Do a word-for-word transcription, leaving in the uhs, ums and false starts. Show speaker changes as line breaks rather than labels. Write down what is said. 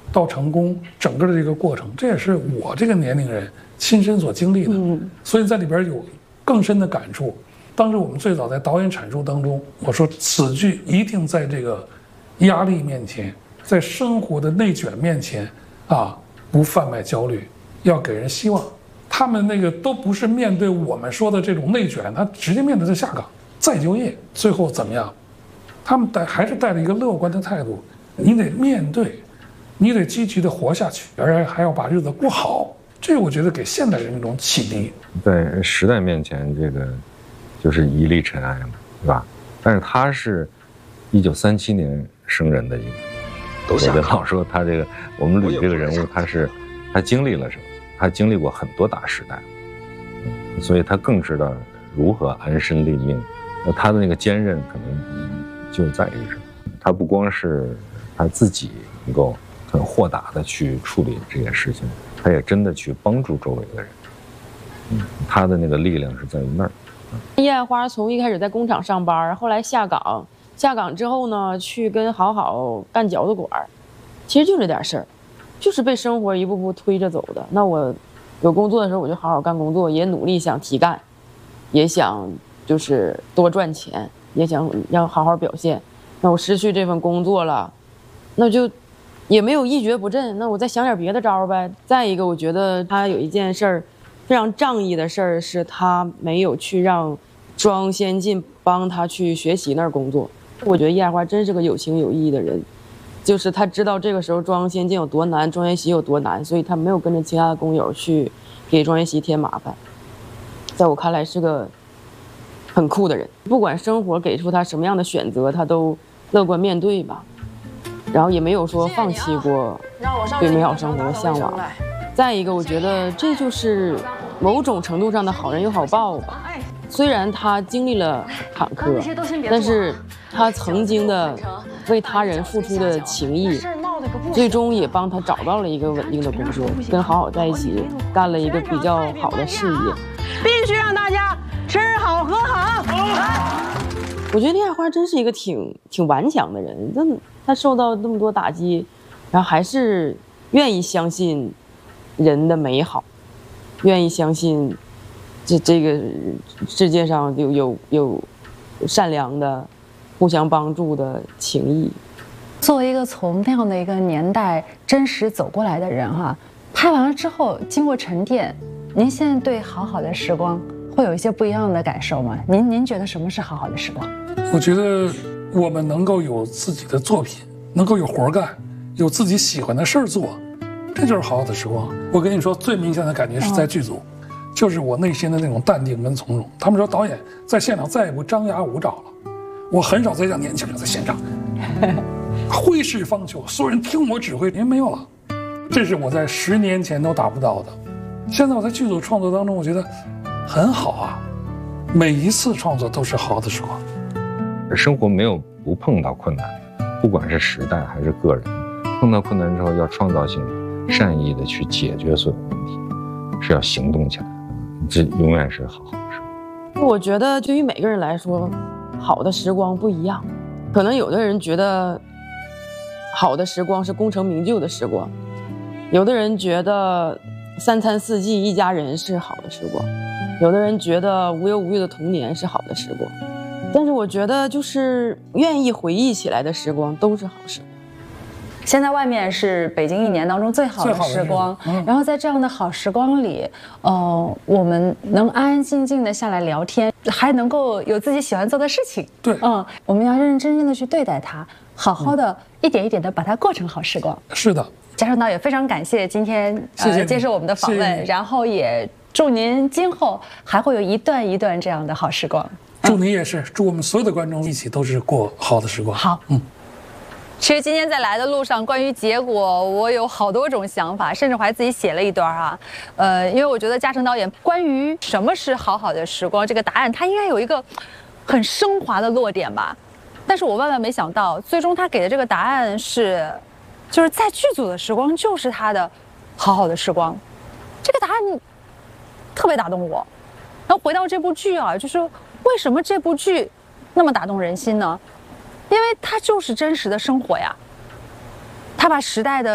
到成功，整个的这个过程，这也是我这个年龄人亲身所经历的，嗯，所以在里边有更深的感触。当时我们最早在导演阐述当中，我说此剧一定在这个压力面前，在生活的内卷面前啊，不贩卖焦虑，要给人希望。他们那个都不是面对我们说的这种内卷，他直接面对着下岗再就业，最后怎么样？他们带还是带着一个乐观的态度，你得面对，你得积极的活下去，而且还要把日子过好。这我觉得给现代人一种启迪。
在时代面前，这个就是一粒尘埃嘛，对吧？但是他是一九三七年生人的一个，我就老说他这个我们吕这个人物，他是他经历了什么？他经历过很多大时代，所以他更知道如何安身立命。那他的那个坚韧可能就在于什么？他不光是他自己能够很豁达的去处理这件事情，他也真的去帮助周围的人。嗯，他的那个力量是在于那儿。
叶爱花从一开始在工厂上班，后来下岗，下岗之后呢，去跟好好干饺子馆，其实就这点事儿。就是被生活一步步推着走的。那我有工作的时候，我就好好干工作，也努力想提干，也想就是多赚钱，也想要好好表现。那我失去这份工作了，那就也没有一蹶不振。那我再想点别的招呗。再一个，我觉得他有一件事儿非常仗义的事儿，是他没有去让庄先进帮他去学习那儿工作。我觉得叶爱花真是个有情有义的人。就是他知道这个时候庄先进有多难，庄元熙有多难，所以他没有跟着其他的工友去给庄元熙添麻烦。在我看来是个很酷的人，不管生活给出他什么样的选择，他都乐观面对吧。然后也没有说放弃过对美好生活的向往。再一个，我觉得这就是某种程度上的好人有好报吧。虽然他经历了坎坷，但是他曾经的为他人付出的情谊，最终也帮他找到了一个稳定的工作，跟好好在一起干了一个比较好的事业。
必须让大家吃好喝好。
我觉得叶爱花真是一个挺挺顽强的人，那他受到那么多打击，然后还是愿意相信人的美好，愿意相信这这个世界上有有有善良的、互相帮助的情谊。
作为一个从那样的一个年代真实走过来的人哈，拍完了之后经过沉淀，您现在对好好的时光会有一些不一样的感受吗？您您觉得什么是好好的时光？
我觉得我们能够有自己的作品，能够有活干，有自己喜欢的事儿做，这就是好好的时光。我跟你说，最明显的感觉是在剧组。嗯，就是我内心的那种淡定跟从容。他们说导演在现场再也不张牙舞爪了，我很少再让年轻人在现场挥斥方遒，所有人听我指挥，因为没有了。这是我在十年前都达不到的。现在我在剧组创作当中，我觉得很好啊，每一次创作都是好的时光。
生活没有不碰到困难，不管是时代还是个人，碰到困难之后要创造性的、善意的去解决所有问题，是要行动起来。这永远是好好的时光。
我觉得对于每个人来说，好的时光不一样。可能有的人觉得好的时光是功成名就的时光，有的人觉得三餐四季一家人是好的时光，有的人觉得无忧无虑的童年是好的时光。但是我觉得就是愿意回忆起来的时光都是好时光。
现在外面是北京一年当中最好的时光，嗯，然后在这样的好时光里，呃，我们能安安静静的下来聊天，还能够有自己喜欢做的事情。
对，
嗯，我们要认认真真的去对待它，好好的一点一点的把它过成好时光。
是的，
嘉诚导演非常感谢今天呃
谢谢
接受我们的访问，然后也祝您今后还会有一段一段这样的好时光。
祝你也是，祝我们所有的观众一起都是过好的时光。
好，
嗯。
其实今天在来的路上，关于结果，我有好多种想法，甚至我还自己写了一段啊。呃，因为我觉得嘉诚导演关于什么是好好的时光这个答案，他应该有一个很升华的落点吧。但是我万万没想到，最终他给的这个答案是，就是在剧组的时光就是他的好好的时光。这个答案特别打动我。然后回到这部剧啊，就是为什么这部剧那么打动人心呢？因为它就是真实的生活呀，它把时代的